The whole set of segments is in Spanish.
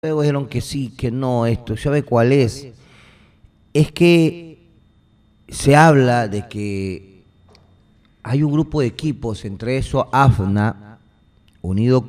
Luego dijeron que sí, que no, esto, ¿sabe cuál es? Es que se habla de que hay un grupo de equipos, entre eso AFNA, unido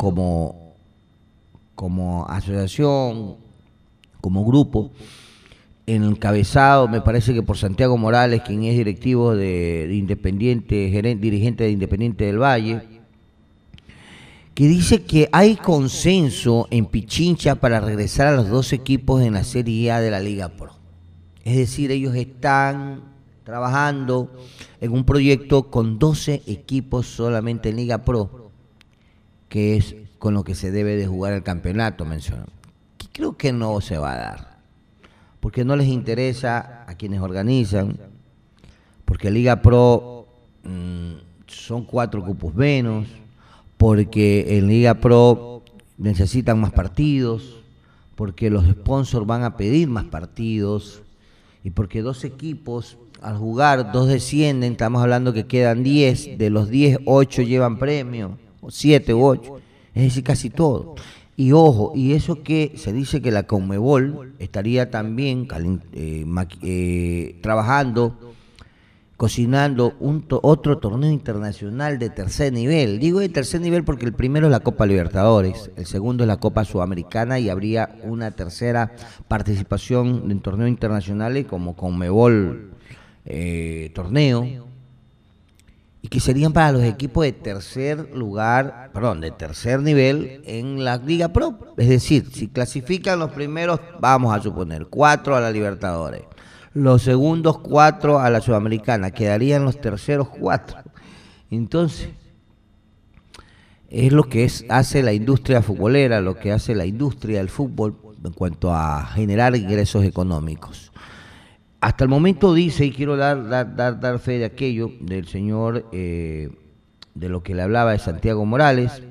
como asociación, como grupo, encabezado, me parece que por Santiago Morales, quien es directivo de Independiente, dirigente de Independiente del Valle, que dice que hay consenso en Pichincha para regresar a los dos equipos en la Serie A de la Liga Pro. Es decir, ellos están trabajando en un proyecto con 12 equipos solamente en Liga Pro, que es con lo que se debe de jugar el campeonato, mencionan. Que creo que no se va a dar, porque no les interesa a quienes organizan, porque Liga Pro son 4 cupos menos, porque en Liga Pro necesitan más partidos, porque los sponsors van a pedir más partidos, y porque 2 equipos, al jugar, 2 descienden, estamos hablando que quedan 10, de los 10, 8 llevan premio, o 7 u 8, es decir, casi todo. Y ojo, y eso que se dice que la Conmebol estaría también trabajando, cocinando otro torneo internacional de tercer nivel. Digo de tercer nivel porque el primero es la Copa Libertadores, el segundo es la Copa Sudamericana y habría una tercera participación en torneos internacionales como Conmebol torneo, y que serían para los equipos de tercer lugar, perdón, de tercer nivel en la Liga Pro. Es decir, si clasifican los primeros, vamos a suponer, 4 a la Libertadores, los segundos 4 a la Sudamericana, quedarían los terceros 4. Entonces, es lo que hace la industria futbolera, lo que hace la industria del fútbol en cuanto a generar ingresos económicos. Hasta el momento dice, y quiero dar fe de aquello, del señor, de lo que le hablaba de Santiago Morales,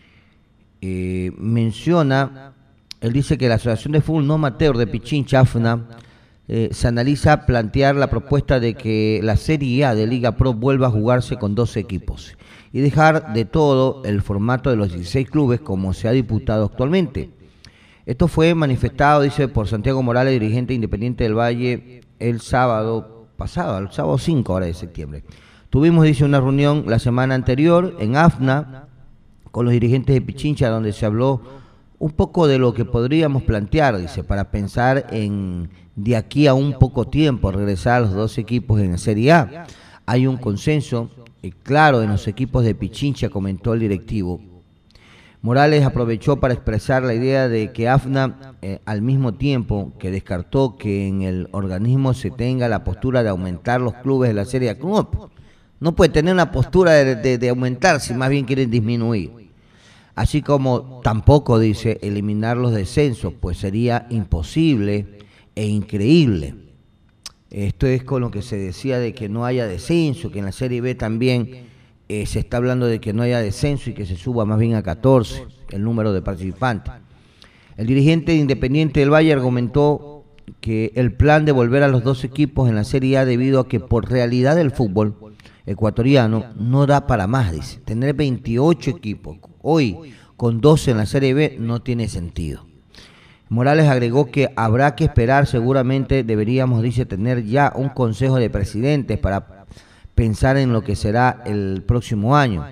menciona, él dice que la Asociación de Fútbol No Amateur de Pichincha, AFNA, se analiza plantear la propuesta de que la Serie A de Liga Pro vuelva a jugarse con 12 equipos y dejar de todo el formato de los 16 clubes como se ha disputado actualmente. Esto fue manifestado, dice, por Santiago Morales, dirigente independiente del Valle, el sábado pasado, el sábado 5 ahora de septiembre. Tuvimos, dice, una reunión la semana anterior en AFNA con los dirigentes de Pichincha, donde se habló un poco de lo que podríamos plantear, dice, para pensar en de aquí a un poco tiempo regresar a los 2 equipos en la Serie A. Hay un consenso claro en los equipos de Pichincha, comentó el directivo. Morales aprovechó para expresar la idea de que AFNA, al mismo tiempo que descartó que en el organismo se tenga la postura de aumentar los clubes de la Serie A. No puede tener una postura de aumentar, si más bien quieren disminuir. Así como tampoco, dice, eliminar los descensos, pues sería imposible e increíble. Esto es con lo que se decía de que no haya descenso, que en la Serie B también se está hablando de que no haya descenso y que se suba más bien a 14 el número de participantes. El dirigente de Independiente del Valle argumentó que el plan de volver a los 2 equipos en la Serie A debido a que por realidad del fútbol ecuatoriano no da para más, dice. Tener 28 equipos hoy con 12 en la Serie B no tiene sentido. Morales agregó que habrá que esperar, seguramente deberíamos, dice, tener ya un consejo de presidentes para pensar en lo que será el próximo año.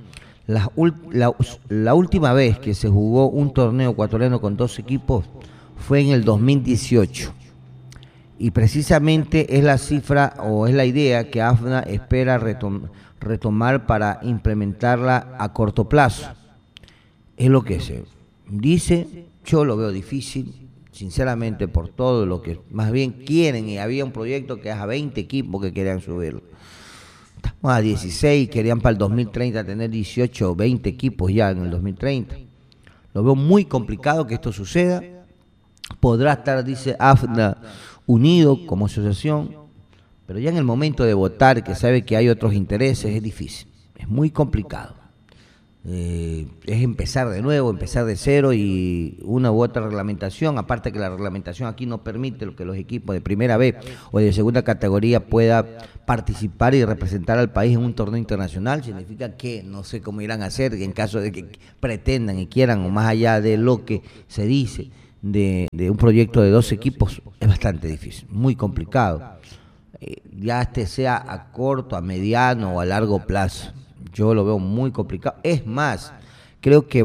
La última vez que se jugó un torneo ecuatoriano con 2 equipos fue en el 2018. Y precisamente es la cifra o es la idea que AFNA espera retomar para implementarla a corto plazo. Es lo que se dice, yo lo veo difícil, sinceramente, por todo lo que más bien quieren, y había un proyecto que es a 20 equipos que querían subirlo. Estamos a 16, querían para el 2030 tener 18 o 20 equipos ya en el 2030. Lo veo muy complicado que esto suceda. Podrá estar, dice AFNA, unido como asociación, pero ya en el momento de votar, que sabe que hay otros intereses, es difícil, es muy complicado. Es empezar de nuevo, empezar de cero y una u otra reglamentación, aparte que la reglamentación aquí no permite lo que los equipos de primera B o de segunda categoría pueda participar y representar al país en un torneo internacional. Significa que no sé cómo irán a hacer en caso de que pretendan y quieran, o más allá de lo que se dice, de un proyecto de 2 equipos es bastante difícil, muy complicado. Ya sea a corto, a mediano o a largo plazo. Yo lo veo muy complicado. Es más, creo que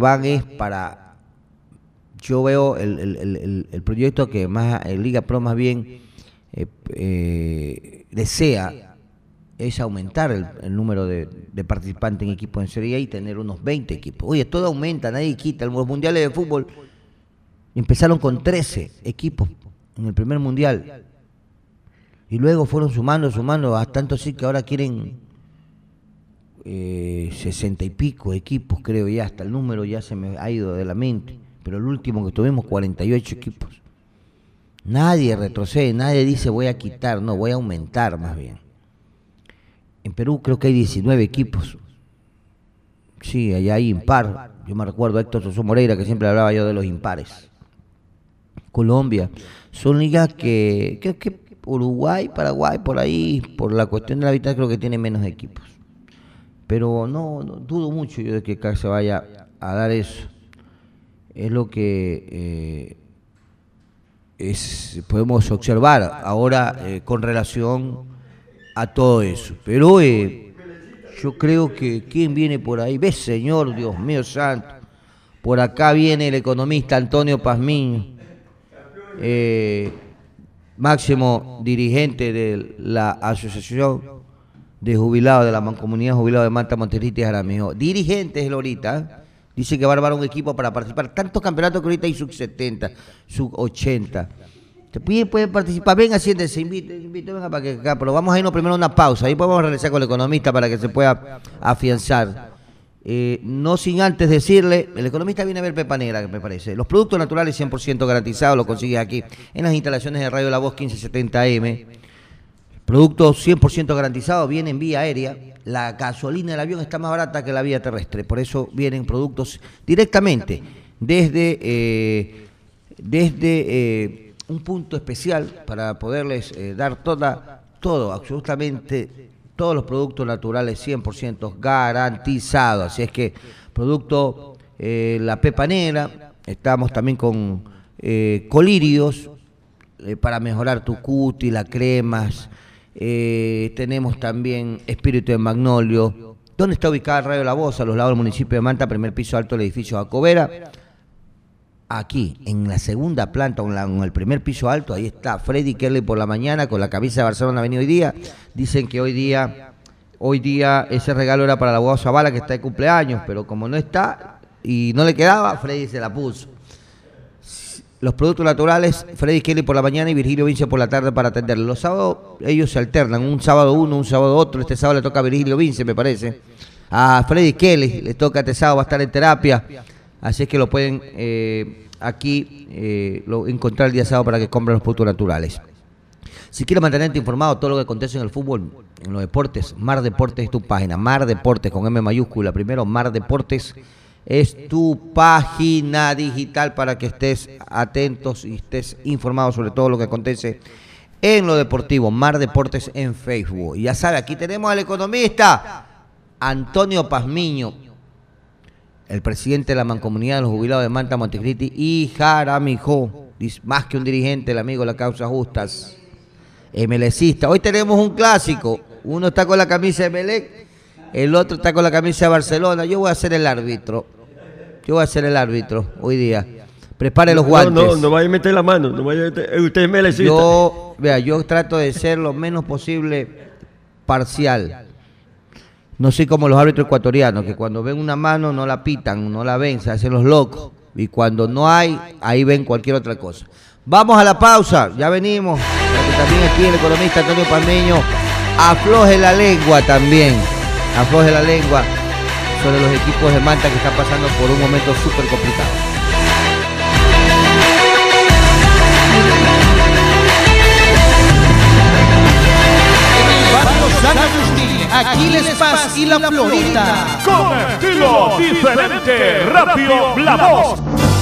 yo veo el proyecto que más Liga Pro más bien desea es aumentar el número de participantes en equipos en Serie A y tener unos 20 equipos. Oye, todo aumenta, nadie quita. Los mundiales de fútbol empezaron con 13 equipos en el primer mundial. Y luego fueron sumando, hasta tanto así que ahora quieren 60 y pico equipos, creo ya, hasta el número ya se me ha ido de la mente. Pero el último que tuvimos, 48 equipos. Nadie retrocede, nadie dice voy a quitar, no, voy a aumentar más bien. En Perú creo que hay 19 equipos. Sí, allá hay impar. Yo me recuerdo a Héctor Soso Moreira, que siempre hablaba yo de los impares. Colombia, son ligas que creo que Uruguay, Paraguay, por ahí, por la cuestión de la habitación, creo que tiene menos equipos. Pero no dudo mucho yo de que acá se vaya a dar eso. Es lo que podemos observar ahora con relación a todo eso. Pero yo creo que ¿quién viene por ahí? ¿Ves, señor? Dios mío santo. Por acá viene el economista Antonio Pazmiño. Máximo dirigente de la Asociación de Jubilados de la Mancomunidad Jubilados de Manta, Montecristi y Jaramillo. Dirigente es el ahorita. Dice que va a armar un equipo para participar. Tantos campeonatos que ahorita hay sub-70, sub-80. Pueden participar. Venga, siéntense, invite, venga para que acá. Pero vamos a irnos primero a una pausa. Ahí podemos regresar con el economista para que se pueda afianzar. No sin antes decirle, el economista viene a ver Pepa Negra, me parece. Los productos naturales 100% garantizados los consigues aquí en las instalaciones de Radio La Voz 1570M. Productos 100% garantizados, vienen vía aérea. La gasolina del avión está más barata que la vía terrestre, por eso vienen productos directamente desde un punto especial para poderles dar absolutamente todos los productos naturales 100% garantizados. Así es que producto la Pepa Negra, estamos también con colirios para mejorar tu cutis, las cremas. Tenemos también espíritu de magnolio. ¿Dónde está ubicada Radio La Voz? A los lados del municipio de Manta, primer piso alto del edificio Jacobera. Aquí, en la segunda planta, en el primer piso alto, ahí está Freddy Kerley por la mañana con la camisa de Barcelona venido hoy día. Dicen que hoy día ese regalo era para la abogada Zavala, que está de cumpleaños, pero como no está y no le quedaba, Freddy se la puso. Los productos naturales, Freddy Kerley por la mañana y Virgilio Vince por la tarde para atenderle. Los sábados ellos se alternan, un sábado uno, un sábado otro. Este sábado le toca a Virgilio Vince, me parece. A Freddy Kerley le toca este sábado, va a estar en terapia. Así es que lo pueden aquí encontrar el día sábado para que compren los productos naturales. Si quieres mantenerte informado de todo lo que acontece en el fútbol, en los deportes, Mar Deportes es tu página. Mar Deportes con M mayúscula. Primero, Mar Deportes es tu página digital para que estés atentos y estés informado sobre todo lo que acontece en lo deportivo. Mar Deportes en Facebook. Y ya sabe, aquí tenemos al economista Antonio Pazmiño, el presidente de la Mancomunidad de los Jubilados de Manta, Montecristi y Jaramillo, más que un dirigente, el amigo de la causa justas, MLCista. Hoy tenemos un clásico, uno está con la camisa de Emelec, el otro está con la camisa de Barcelona. Yo voy a ser el árbitro, hoy día. Prepare los guantes. No vaya a meter la mano, no vaya a meter, usted es MLCista. Yo trato de ser lo menos posible parcial. No soy como los árbitros ecuatorianos, que cuando ven una mano no la pitan, no la ven, se hacen los locos. Y cuando no hay, ahí ven cualquier otra cosa. Vamos a la pausa, ya venimos. Porque también aquí el economista Antonio Pazmiño afloje la lengua también. Afloje la lengua sobre los equipos de Manta que están pasando por un momento súper complicado. San Agustín, Aquiles Paz y La Florita. Con estilo diferente, rápido, La Voz.